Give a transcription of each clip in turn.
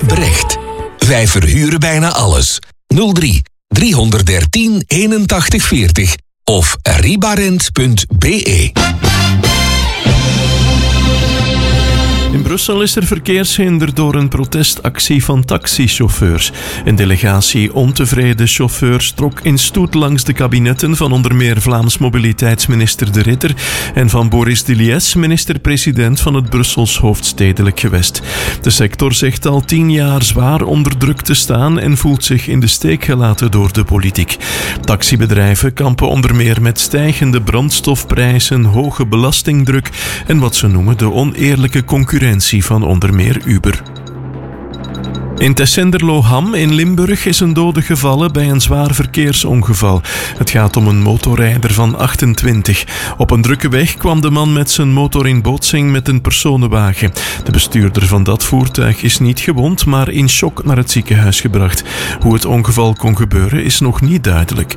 Brecht. Wij verhuren bijna alles. 03 313 81 40 of ribarent.be. In Brussel is er verkeershinder door een protestactie van taxichauffeurs. Een delegatie ontevreden chauffeurs trok in stoet langs de kabinetten van onder meer Vlaams mobiliteitsminister De Ritter en van Boris Diliès, minister-president van het Brussels hoofdstedelijk gewest. De sector zegt al 10 jaar zwaar onder druk te staan en voelt zich in de steek gelaten door de politiek. Taxibedrijven kampen onder meer met stijgende brandstofprijzen, hoge belastingdruk en wat ze noemen de oneerlijke concurrentie van onder meer Uber. In Tessenderlo-Ham in Limburg is een dode gevallen bij een zwaar verkeersongeval. Het gaat om een motorrijder van 28. Op een drukke weg kwam de man met zijn motor in botsing met een personenwagen. De bestuurder van dat voertuig is niet gewond, maar in shock naar het ziekenhuis gebracht. Hoe het ongeval kon gebeuren is nog niet duidelijk.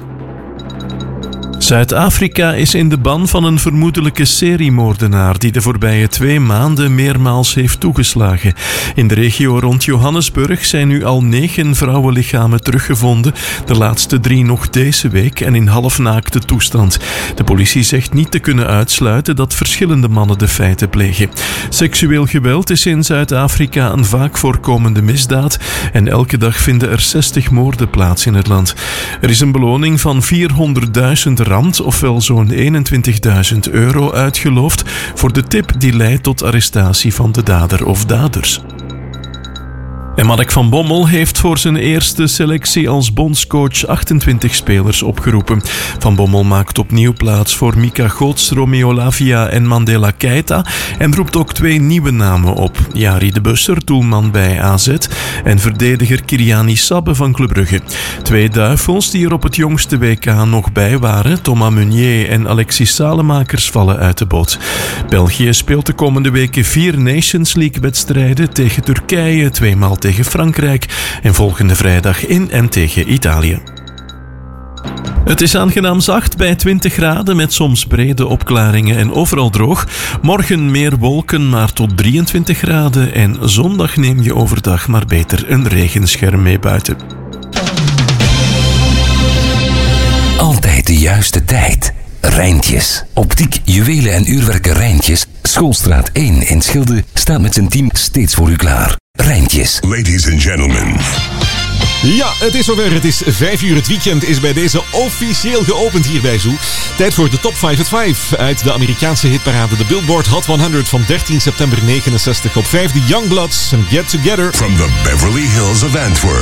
Zuid-Afrika is in de ban van een vermoedelijke seriemoordenaar die de voorbije 2 maanden meermaals heeft toegeslagen. In de regio rond Johannesburg zijn nu al 9 vrouwenlichamen teruggevonden, de laatste 3 nog deze week en in halfnaakte toestand. De politie zegt niet te kunnen uitsluiten dat verschillende mannen de feiten plegen. Seksueel geweld is in Zuid-Afrika een vaak voorkomende misdaad en elke dag vinden er 60 moorden plaats in het land. Er is een beloning van 400.000 rand, ofwel zo'n €21.000 uitgeloofd voor de tip die leidt tot arrestatie van de dader of daders. En Mark van Bommel heeft voor zijn eerste selectie als bondscoach 28 spelers opgeroepen. Van Bommel maakt opnieuw plaats voor Mika Goots, Romeo Lavia en Mandela Keita en roept ook 2 nieuwe namen op. Jari de Busser, doelman bij AZ, en verdediger Kiriani Sabbe van Club Brugge. 2 duivels die er op het jongste WK nog bij waren, Thomas Meunier en Alexis Salemakers, vallen uit de boot. België speelt de komende weken 4 Nations League-wedstrijden tegen Turkije, 2 maal tegen Frankrijk en volgende vrijdag in en tegen Italië. Het is aangenaam zacht bij 20 graden met soms brede opklaringen en overal droog. Morgen meer wolken, maar tot 23 graden en zondag neem je overdag maar beter een regenscherm mee buiten. Altijd de juiste tijd. Rijntjes. Optiek, juwelen en uurwerken Rijntjes. Schoolstraat 1 in Schilde staat met zijn team steeds voor u klaar. Rijntjes. Ladies and gentlemen. Ja, het is zover. Het is 5 uur. Het weekend is bij deze officieel geopend hier bij Zoo. Tijd voor de Top 5 at 5 uit de Amerikaanse hitparade. De Billboard Hot 100 van 13 september 69. Op 5 de Youngbloods en Get Together. From the Beverly Hills of Antwerp.